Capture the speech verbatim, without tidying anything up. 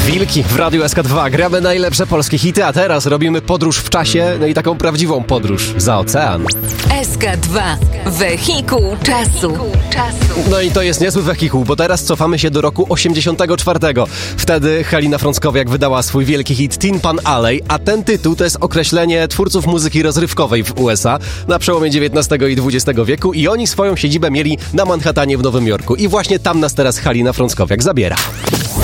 Wilki w Radiu S K dwa. Gramy najlepsze polskie hity, a teraz robimy podróż w czasie, no i taką prawdziwą podróż za ocean. S K dwa. Wehikuł czasu. No i to jest niezły wehikuł, bo teraz cofamy się do roku osiemdziesiątego czwartego. Wtedy Halina Frąckowiak wydała swój wielki hit Tin Pan Alley, a ten tytuł to jest określenie twórców muzyki rozrywkowej w U S A na przełomie dziewiętnastego i dwudziestego wieku i oni swoją siedzibę mieli na Manhattanie w Nowym Jorku. I właśnie tam nas teraz Halina Frąckowiak zabiera.